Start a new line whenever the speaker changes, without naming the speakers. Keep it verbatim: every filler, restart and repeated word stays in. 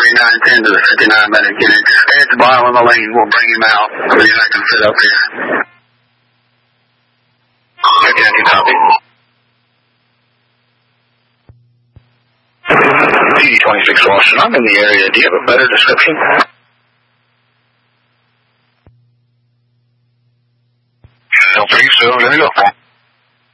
forty-nine ten to the fifty-nine medic unit. Stay at the bottom of the lane. We'll bring him out. You're not going to fit up here.
Okay, I can copy. P D twenty-six Washington, I'm in the area. Do you have a better description? Don't think so. Let me go.